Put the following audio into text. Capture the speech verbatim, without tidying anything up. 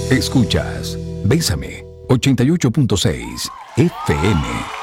Escuchas Bésame ochenta y ocho punto seis F M.